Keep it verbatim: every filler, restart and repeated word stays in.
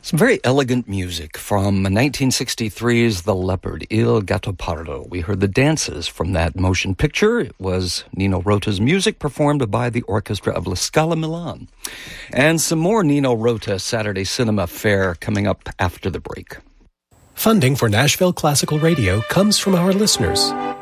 Some very elegant music from nineteen sixty-three's The Leopard, Il Gattopardo. We heard the dances from that motion picture. It was Nino Rota's music performed by the orchestra of La Scala Milan. And some more Nino Rota Saturday Cinema Fare coming up after the break. Funding for Nashville Classical Radio comes from our listeners.